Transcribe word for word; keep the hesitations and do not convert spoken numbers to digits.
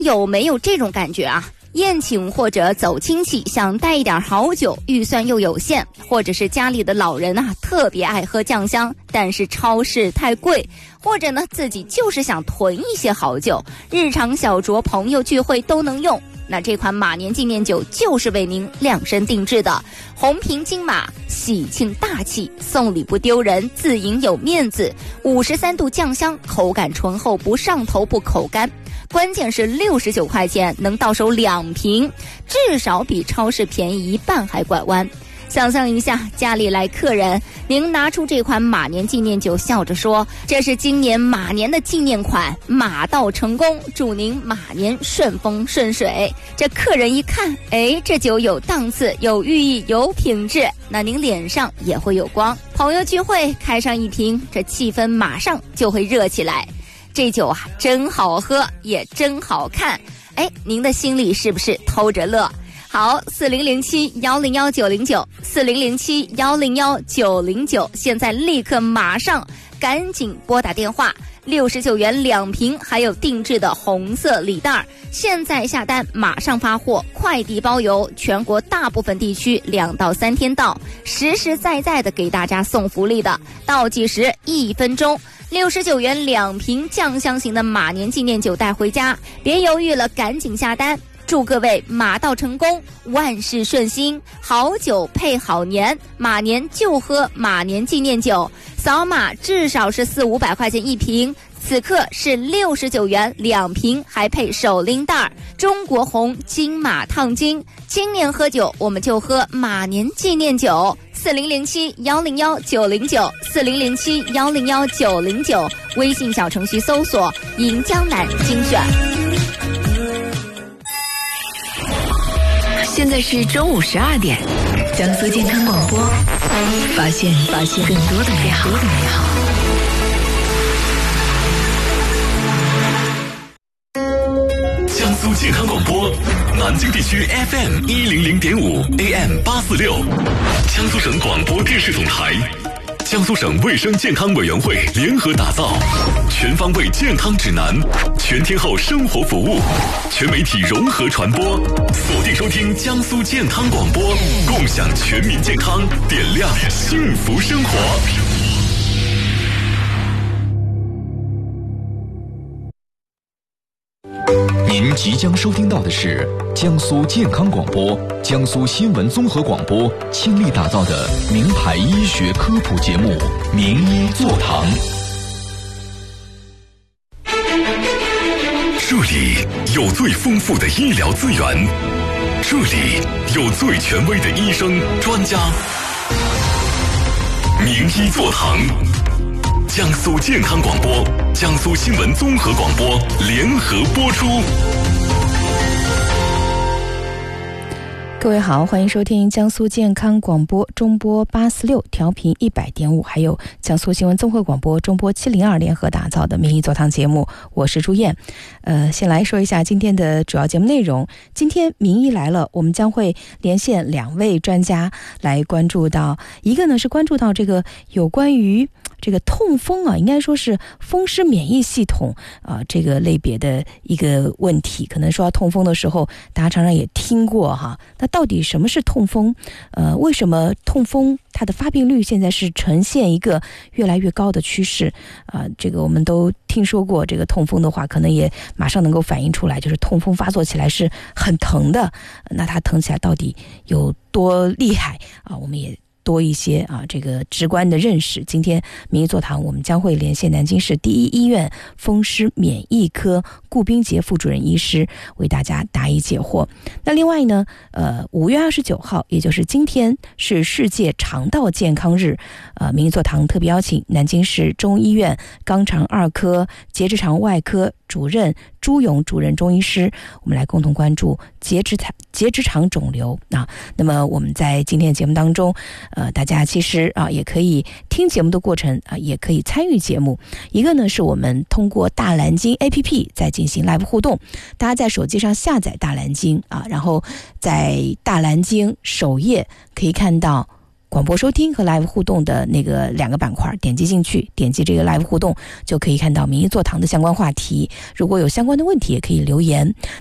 有没有这种感觉啊？宴请或者走亲戚，想带一点好酒，预算又有限，或者是家里的老人啊特别爱喝酱香，但是超市太贵，或者呢自己就是想囤一些好酒，日常小酌朋友聚会都能用。那这款马年纪念酒就是为您量身定制的，红瓶金马，喜庆大气，送礼不丢人，自饮有面子。五十三度酱香，口感醇厚，不上头不口干。关键是六十九块钱能到手两瓶，至少比超市便宜一半还拐弯。想象一下，家里来客人，您拿出这款马年纪念酒，笑着说这是今年马年的纪念款，马到成功，祝您马年顺风顺水。这客人一看，哎，这酒有档次，有寓意，有品质，那您脸上也会有光。朋友聚会开上一瓶，这气氛马上就会热起来。这酒啊真好喝，也真好看，哎，您的心里是不是偷着乐？好，四零零七幺零幺九零九，四零零七幺零幺九零九，现在立刻马上赶紧拨打电话，六十九元两瓶，还有定制的红色礼袋，现在下单马上发货，快递包邮，全国大部分地区两到三天到，实实在在的给大家送福利的，倒计时一分钟。六十九元两瓶酱香型的马年纪念酒带回家，别犹豫了，赶紧下单！祝各位马到成功，万事顺心，好酒配好年，马年就喝马年纪念酒，扫码至少是四五百块钱一瓶，此刻是六十九元两瓶，还配手拎袋。中国红金马烫金，今年喝酒我们就喝马年纪念酒。四零零七幺零幺九零九，四零零七幺零幺九零九，微信小程序搜索银江南精选。 现在是中午十二点，江苏健康广播，发现发现更多的美好。 江苏健康广播，南京地区 F M 一零零点五 A M 八四六，江苏省广播电视总台，江苏省卫生健康委员会联合打造全方位健康指南，全天候生活服务，全媒体融合传播，锁定收听江苏健康广播，共享全民健康，点亮幸福生活。您即将收听到的是江苏健康广播、江苏新闻综合广播倾力打造的名牌医学科普节目《名医座堂》。这里有最丰富的医疗资源，这里有最权威的医生专家。名医座堂，江苏健康广播、江苏新闻综合广播联合播出。 各位好，欢迎收听江苏健康广播中波八四六调频一百点五，还有江苏新闻综合广播中波七零二联合打造的名医座堂节目，我是朱燕。呃，先来说一下今天的主要节目内容。今天名医来了，我们将会连线两位专家来关注到，一个呢是关注到这个有关于这个痛风啊，应该说是风湿免疫系统啊、呃、这个类别的一个问题。可能说到痛风的时候，大家常常也听过哈。那到底什么是痛风？呃，为什么痛风它的发病率现在是呈现一个越来越高的趋势？啊、呃，这个我们都听说过，这个痛风的话，可能也马上能够反映出来，就是痛风发作起来是很疼的。那它疼起来到底有多厉害啊？我们也多一些啊，这个直观的认识。今天名医座堂我们将会连线南京市第一医院风湿免疫科顾斌杰副主任医师，为大家答疑解惑。那另外呢，呃，五月二十九号，也就是今天是世界肠道健康日，呃，名医座堂特别邀请南京市中医院肛肠二科结直肠外科主任朱勇主任中医师，我们来共同关注结直肠结直肠肿瘤啊。那么我们在今天的节目当中，呃，大家其实啊也可以听节目的过程啊，也可以参与节目。一个呢是我们通过大蓝鲸 A P P 在进行 live 互动，大家在手机上下载大蓝鲸啊，然后在大蓝鲸首页可以看到广播收听和 live 互动的那个两个板块，点击进去，点击这个 live 互动就可以看到民意座堂的相关话题。如果有相关的问题也可以留言。